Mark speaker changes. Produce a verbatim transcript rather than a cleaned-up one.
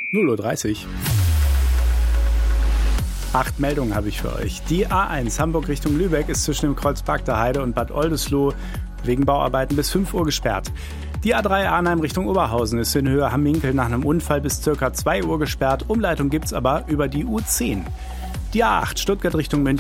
Speaker 1: null Uhr dreißig. Acht Meldungen habe ich für euch. Die A eins Hamburg Richtung Lübeck ist zwischen dem Kreuz Bagder Heide und Bad Oldesloe wegen Bauarbeiten bis fünf Uhr gesperrt. Die A drei Arnheim Richtung Oberhausen ist in Höhe Hamminkel nach einem Unfall bis ca. zwei Uhr gesperrt. Umleitung gibt's aber über die U zehn. Die A acht Stuttgart Richtung München